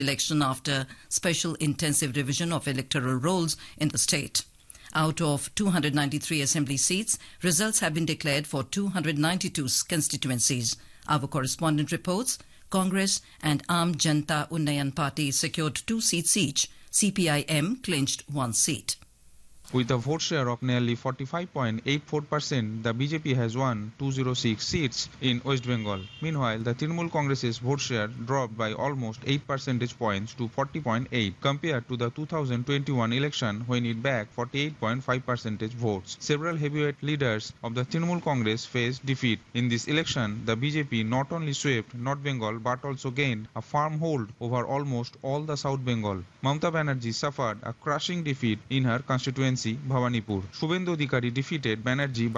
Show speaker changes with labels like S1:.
S1: election after special intensive revision of electoral rolls in the state. Out of 293 assembly seats, results have been declared for 292 constituencies. Our correspondent reports Congress and Aam Janata Unnayan Party secured 2 seats each. CPIM clinched 1 seat.
S2: With a vote share of nearly 45.84%, the BJP has won 206 seats in West Bengal. Meanwhile, the Trinamool Congress's vote share dropped by almost 8 percentage points to 40.8 compared to the 2021 election when it bagged 48.5 percentage votes. Several heavyweight leaders of the Trinamool Congress faced defeat. In this election, the BJP not only swept North Bengal but also gained a firm hold over almost all the South Bengal. Mamata Banerjee suffered a crushing defeat in her constituency Bhawanipur. Shubhendu Adhikari defeated Banerjee